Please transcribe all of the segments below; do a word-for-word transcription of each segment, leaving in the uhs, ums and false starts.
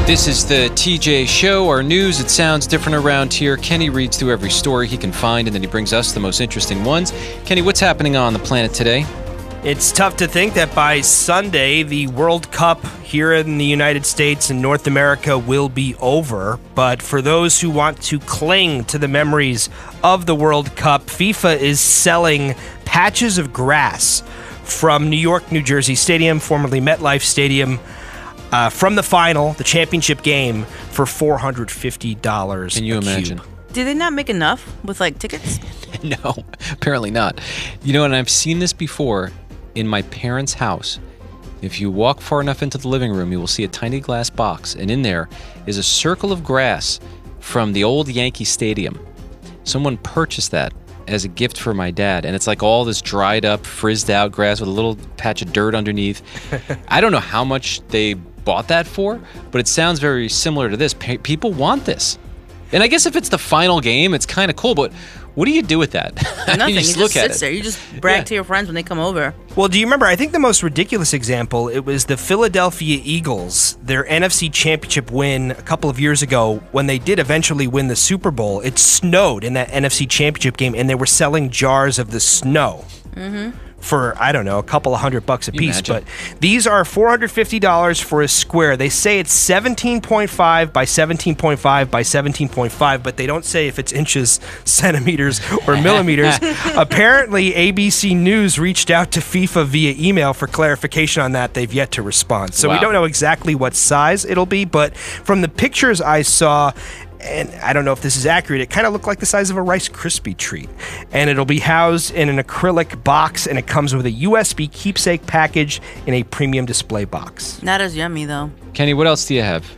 This is the T J Show, our news. It sounds different around here. Kenny reads through every story he can find, and then he brings us the most interesting ones. Kenny, what's happening on the planet today? It's tough to think that by Sunday, the World Cup here in the United States and North America will be over. But for those who want to cling to the memories of the World Cup, FIFA is selling patches of grass from New York, New Jersey Stadium, formerly MetLife Stadium, Uh, from the final, the championship game, for four hundred fifty dollars. Can you a imagine? cube. Do they not make enough with, like, tickets? No, apparently not. You know, and I've seen this before in my parents' house. If you walk far enough into the living room, you will see a tiny glass box, and in there is a circle of grass from the old Yankee Stadium. Someone purchased that as a gift for my dad, and it's like all this dried up, frizzed out grass with a little patch of dirt underneath. I don't know how much they bought that for, but it sounds very similar to this. Pa- people want this. And I guess if it's the final game, it's kind of cool, but what do you do with that? Nothing. you It just just look at sits it. there. You just brag Yeah. to your friends when they come over. Well, do you remember? I think the most ridiculous example, it was the Philadelphia Eagles, their N F C championship win a couple of years ago when they did eventually win the Super Bowl. It snowed in that N F C championship game, and they were selling jars of the snow. Mm-hmm. For, I don't know, a couple of hundred bucks a Can you piece. imagine? But these are four hundred fifty dollars for a square. They say it's seventeen point five by seventeen point five by seventeen point five, but they don't say if it's inches, centimeters, or millimeters. Apparently, A B C News reached out to FIFA via email for clarification on that. They've yet to respond. So Wow. we don't know exactly what size it'll be, but from the pictures I saw, and I don't know if this is accurate, it kind of looked like the size of a Rice Krispie treat. And it'll be housed in an acrylic box, and it comes with a U S B keepsake package in a premium display box. Not as yummy, though. Kenny, what else do you have?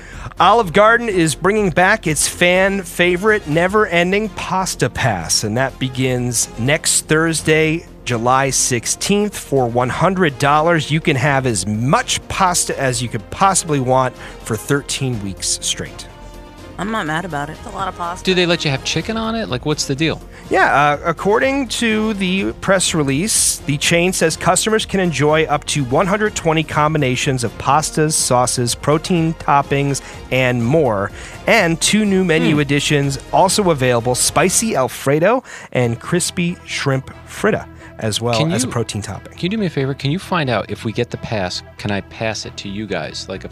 Olive Garden is bringing back its fan favorite never-ending Pasta Pass, and that begins next Thursday, July sixteenth. For one hundred dollars, you can have as much pasta as you could possibly want for thirteen weeks straight. I'm not mad about it. It's a lot of pasta. Do they let you have chicken on it? Like, what's the deal? Yeah, uh, according to the press release, the chain says customers can enjoy up to one hundred twenty combinations of pastas, sauces, protein toppings, and more. And two new menu Hmm. additions also available: spicy Alfredo and crispy shrimp fritta, as well Can as a you- protein topping. Can you do me a favor? Can you find out if we get the pass, can I pass it to you guys? Like, if